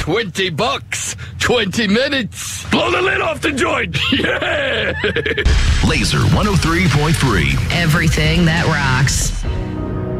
$20, 20 minutes. Blow the lid off the joint. Yeah. Laser 103.3. Everything that rocks.